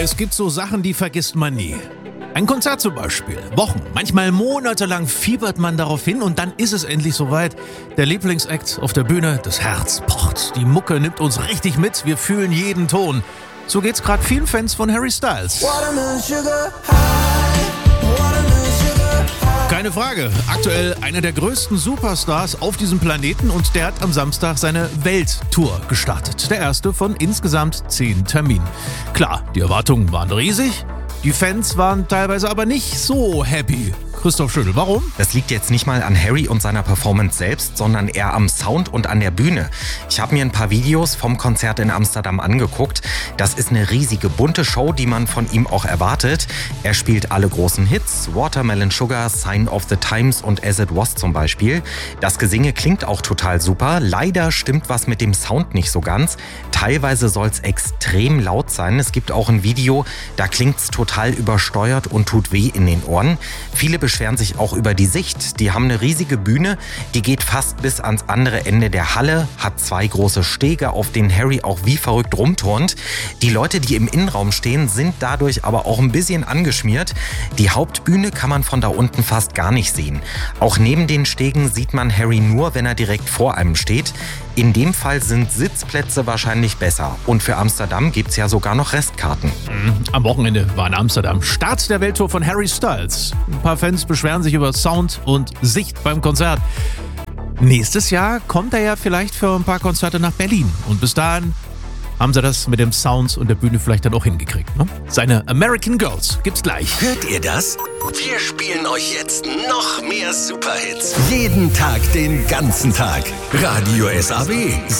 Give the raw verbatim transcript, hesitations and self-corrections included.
Es gibt so Sachen, die vergisst man nie. Ein Konzert zum Beispiel. Wochen, manchmal monatelang fiebert man darauf hin und dann ist es endlich soweit. Der Lieblingsakt auf der Bühne, das Herz pocht. Die Mucke nimmt uns richtig mit, wir fühlen jeden Ton. So geht's gerade vielen Fans von Harry Styles. Keine Frage, aktuell einer der größten Superstars auf diesem Planeten und der hat am Samstag seine Welttour gestartet. Der erste von insgesamt zehn Terminen. Klar, die Erwartungen waren riesig, die Fans waren teilweise aber nicht so happy. Christoph Schödel, warum? Das liegt jetzt nicht mal an Harry und seiner Performance selbst, sondern eher am Sound und an der Bühne. Ich habe mir ein paar Videos vom Konzert in Amsterdam angeguckt. Das ist eine riesige, bunte Show, die man von ihm auch erwartet. Er spielt alle großen Hits, Watermelon Sugar, Sign of the Times und As It Was zum Beispiel. Das Gesinge klingt auch total super. Leider stimmt was mit dem Sound nicht so ganz. Teilweise soll es extrem laut sein. Es gibt auch ein Video, da klingt es total übersteuert und tut weh in den Ohren. Viele beschweren sich auch über die Sicht. Die haben eine riesige Bühne, die geht fast bis ans andere Ende der Halle, hat zwei große Stege, auf denen Harry auch wie verrückt rumturnt. Die Leute, die im Innenraum stehen, sind dadurch aber auch ein bisschen angeschmiert. Die Hauptbühne kann man von da unten fast gar nicht sehen. Auch neben den Stegen sieht man Harry nur, wenn er direkt vor einem steht. In dem Fall sind Sitzplätze wahrscheinlich besser. Und für Amsterdam gibt's ja sogar noch Restkarten. Am Wochenende war in Amsterdam Start der Welttour von Harry Styles. Ein paar Fans beschweren sich über Sound und Sicht beim Konzert. Nächstes Jahr kommt er ja vielleicht für ein paar Konzerte nach Berlin. Und bis dahin haben sie das mit dem Sound und der Bühne vielleicht dann auch hingekriegt. Ne? Seine American Girls gibt's gleich. Hört ihr das? Wir spielen euch jetzt noch mehr Superhits. Jeden Tag, den ganzen Tag. Radio S A B.